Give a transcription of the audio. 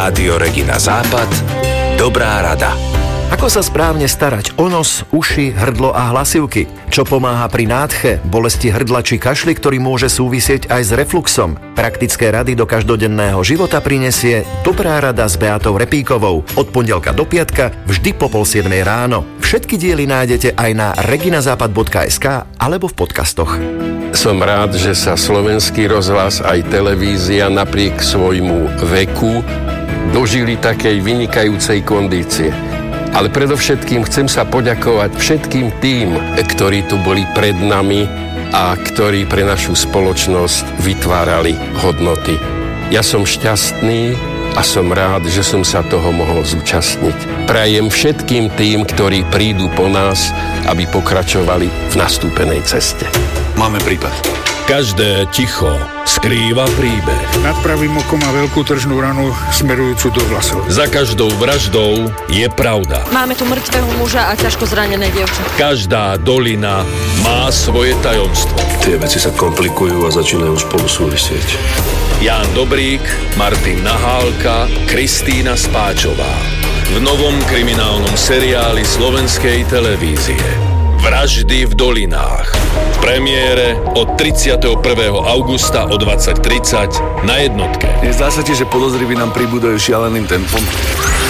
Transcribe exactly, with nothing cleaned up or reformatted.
Rádio Regina Západ. Dobrá rada. Ako sa správne starať o nos, uši, hrdlo a hlasivky? Čo pomáha pri nádche, bolesti hrdla či kašli, ktorý môže súvisieť aj s refluxom? Praktické rady do každodenného života prinesie Dobrá rada s Beatou Repíkovou. Od pondelka do piatka, vždy po pol siedmej ráno. Všetky diely nájdete aj na reginazápad bodka es ká alebo v podcastoch. Som rád, že sa slovenský rozhlas aj televízia napriek svojmu veku dožili takej vynikajúcej kondície. Ale predovšetkým chcem sa poďakovať všetkým tým, ktorí tu boli pred nami a ktorí pre našu spoločnosť vytvárali hodnoty. Ja som šťastný a som rád, že som sa toho mohol zúčastniť. Prajem všetkým tým, ktorí prídu po nás, aby pokračovali v nastúpenej ceste. Máme prípad. Každé ticho skrýva príbeh. Nad pravým okom má veľkú tržnú ranu smerujúcu do vlasov. Za každou vraždou je pravda. Máme tu mŕtvého muža a ťažko zranené dievča. Každá dolina má svoje tajomstvo. Tie veci sa komplikujú a začínajú spolu súvisieť. Ján Dobrík, Martin Nahálka, Kristína Spáčová. V novom kriminálnom seriáli slovenskej televízie Vraždy v dolinách. V premiére od tridsiateho prvého augusta o dvadsať tridsať na jednotke. Nezdá sa ti, že podozriví nám pribúdajú šialeným tempom?